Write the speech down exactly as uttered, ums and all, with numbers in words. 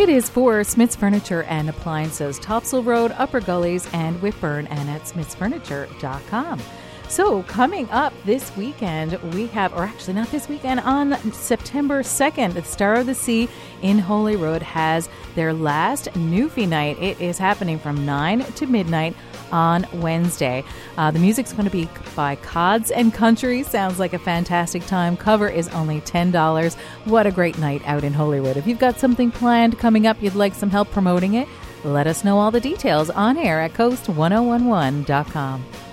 It is for Smith's Furniture and Appliances, Topsail Road, Upper Gullies, and Whitburn, and at smiths furniture dot com. So coming up this weekend, we have, or actually not this weekend, on September second, the Star of the Sea in Holyrood has their last Newfie night. It is happening from nine to midnight on Wednesday. Uh, the music's going to be by Cods and Country. Sounds like a fantastic time. Cover is only ten dollars. What a great night out in Holyrood. If you've got something planned coming up, you'd like some help promoting it, let us know all the details on air at coast ten eleven dot com.